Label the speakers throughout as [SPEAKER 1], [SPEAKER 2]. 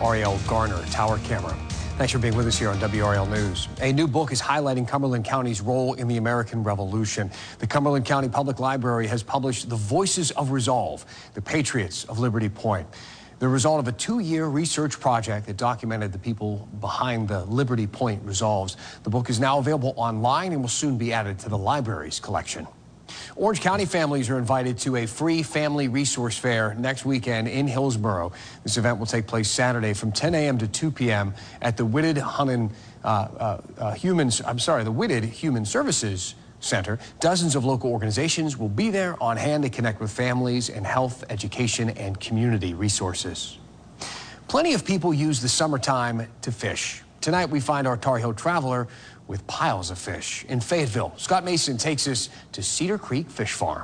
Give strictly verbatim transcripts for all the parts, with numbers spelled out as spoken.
[SPEAKER 1] Ariel Garner tower camera. Thanks for being with us here on W R L News. A new book is highlighting Cumberland County's role in the American Revolution. The Cumberland County Public Library has published The Voices of Resolve, the Patriots of Liberty Point. The result of a two-year research project that documented the people behind the Liberty Point resolves. The book is now available online and will soon be added to the library's collection. Orange County families are invited to a free family resource fair next weekend in Hillsborough. This event will take place Saturday from ten a m to two p m at the Whitted Hunan, uh, uh, uh, Humans, I'm sorry, the Whitted Human Services Center. Dozens of local organizations will be there on hand to connect with families and health, education, and community resources. Plenty of people use the summertime to fish. Tonight we find our Tar Heel traveler with piles of fish in Fayetteville. Scott Mason takes us to Cedar Creek Fish Farm.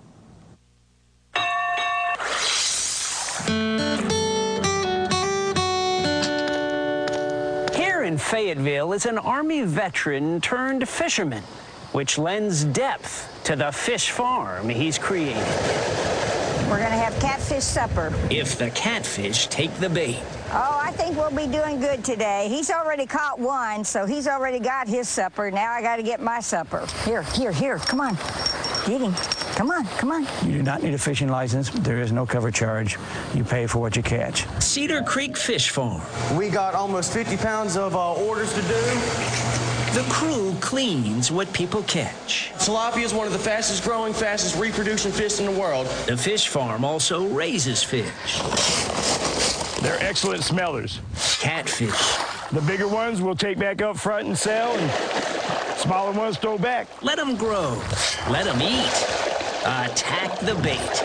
[SPEAKER 2] Here in Fayetteville is an Army veteran turned fisherman, which lends depth to the fish farm he's created.
[SPEAKER 3] We're gonna have catfish supper.
[SPEAKER 2] If the catfish take the bait.
[SPEAKER 3] Oh, I think we'll be doing good today. He's already caught one, so he's already got his supper. Now I gotta get my supper. Here, here, here, come on. Get him. Come on, come on.
[SPEAKER 4] You do not need a fishing license. There is no cover charge. You pay for what you catch.
[SPEAKER 2] Cedar Creek Fish Farm.
[SPEAKER 5] We got almost fifty pounds of uh, orders to do.
[SPEAKER 2] The crew cleans what people catch.
[SPEAKER 5] Tilapia is one of the fastest growing, fastest reproducing fish in the world.
[SPEAKER 2] The fish farm also raises fish.
[SPEAKER 6] They're excellent smellers.
[SPEAKER 2] Catfish.
[SPEAKER 6] The bigger ones we'll take back up front and sell, and smaller ones throw back.
[SPEAKER 2] Let them grow. Let them eat. Attack the bait.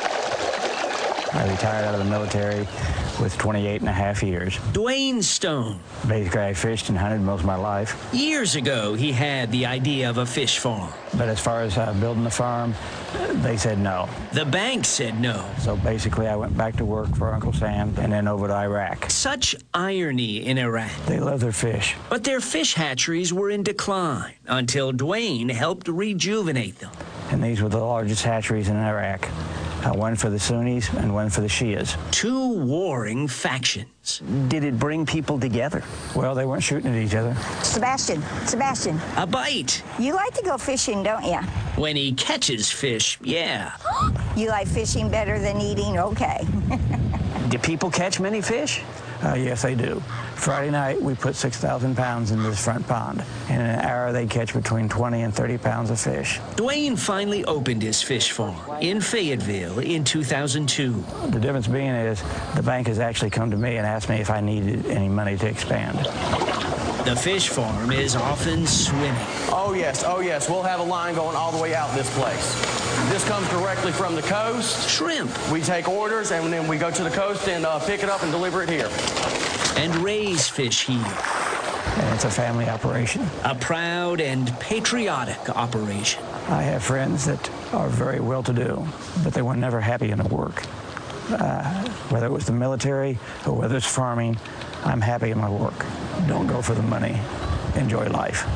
[SPEAKER 4] I retired out of the military with twenty-eight and a half years.
[SPEAKER 2] Dwayne Stone.
[SPEAKER 4] Basically, I fished and hunted most of my life.
[SPEAKER 2] Years ago, he had the idea of a fish farm.
[SPEAKER 4] But as far as uh, building the farm, they said no.
[SPEAKER 2] The bank said no.
[SPEAKER 4] So basically, I went back to work for Uncle Sam and then over to Iraq.
[SPEAKER 2] Such irony in Iraq.
[SPEAKER 4] They love their fish.
[SPEAKER 2] But their fish hatcheries were in decline until Dwayne helped rejuvenate them.
[SPEAKER 4] And these were the largest hatcheries in Iraq. Uh, one for the Sunnis and one for the Shias.
[SPEAKER 2] Two warring factions. Did it bring people together?
[SPEAKER 4] Well, they weren't shooting at each other.
[SPEAKER 3] Sebastian, Sebastian.
[SPEAKER 2] A bite.
[SPEAKER 3] You like to go fishing, don't you?
[SPEAKER 2] When he catches fish, yeah.
[SPEAKER 3] You like fishing better than eating? Okay.
[SPEAKER 2] Do people catch many fish?
[SPEAKER 4] Uh, yes, they do. Friday night, we put six thousand pounds in this front pond. In an hour, they catch between twenty and thirty pounds of fish.
[SPEAKER 2] Dwayne finally opened his fish farm in Fayetteville in two thousand two.
[SPEAKER 4] The difference being is the bank has actually come to me and asked me if I needed any money to expand.
[SPEAKER 2] The fish farm is often swimming.
[SPEAKER 5] Oh, yes, oh, yes. We'll have a line going all the way out this place. This comes directly from the coast.
[SPEAKER 2] Shrimp.
[SPEAKER 5] We take orders, and then we go to the coast and uh, pick it up and deliver it here.
[SPEAKER 2] And raise fish here.
[SPEAKER 4] And it's a family operation.
[SPEAKER 2] A proud and patriotic operation.
[SPEAKER 4] I have friends that are very well-to-do, but they were never happy in the work. Uh, whether it was the military or whether it's farming, I'm happy in my work. Don't go for the money. Enjoy life.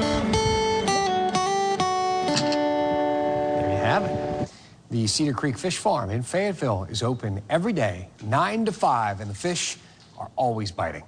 [SPEAKER 1] There you have it. The Cedar Creek Fish Farm in Fayetteville is open every day, nine to five, and the fish are always biting.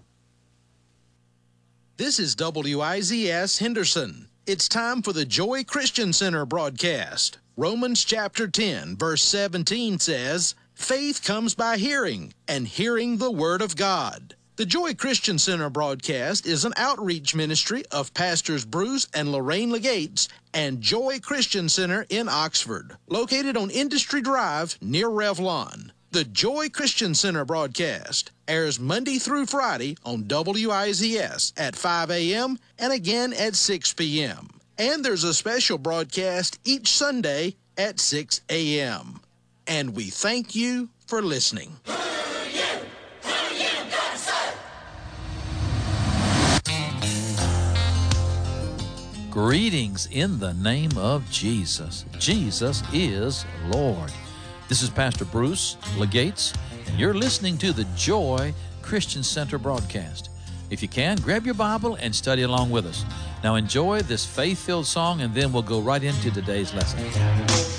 [SPEAKER 7] This is W I Z S Henderson. It's time for the Joy Christian Center broadcast. Romans chapter ten, verse seventeen says, "Faith comes by hearing, and hearing the Word of God." The Joy Christian Center broadcast is an outreach ministry of Pastors Bruce and Lorraine Legates and Joy Christian Center in Oxford, located on Industry Drive near Revlon. The Joy Christian Center broadcast airs Monday through Friday on W I Z S at five a m and again at six p m And there's a special broadcast each Sunday at six a m And we thank you for listening.
[SPEAKER 8] Greetings in the name of Jesus. Jesus is Lord. This is Pastor Bruce Legates, and you're listening to the Joy Christian Center broadcast. If you can, grab your Bible and study along with us. Now enjoy this faith-filled song, and then we'll go right into today's lesson.